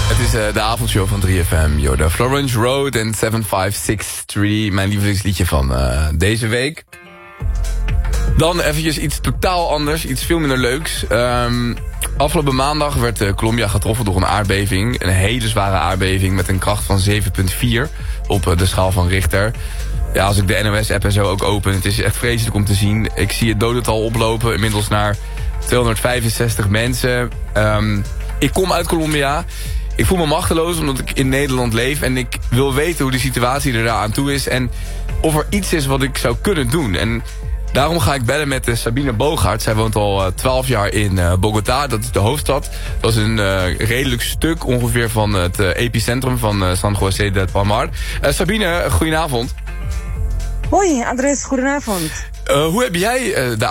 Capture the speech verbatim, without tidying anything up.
Het is uh, de avondshow van drie F M. Yo, de Florence Road en zeven vijf zes drie. Mijn lievelingsliedje van uh, deze week. Dan eventjes iets totaal anders. Iets veel minder leuks. Um, afgelopen maandag werd uh, Colombia getroffen door een aardbeving. Een hele zware aardbeving met een kracht van zeven komma vier op uh, de schaal van Richter. Ja, als ik de N O S-app en zo ook open, het is echt vreselijk om te zien. Ik zie het dodental oplopen, inmiddels naar tweehonderdvijfenzestig mensen. Um, ik kom uit Colombia. Ik voel me machteloos omdat ik in Nederland leef. En ik wil weten hoe de situatie er daar aan toe is. En of er iets is wat ik zou kunnen doen. En daarom ga ik bellen met uh, Sabine Bogaert. Zij woont al twaalf uh, jaar in uh, Bogota. Dat is de hoofdstad. Dat is een uh, redelijk stuk ongeveer van het uh, epicentrum van uh, San José del Palmar. Uh, Sabine, goedenavond. Hoi, Andres, goedenavond. Uh, hoe heb jij uh, de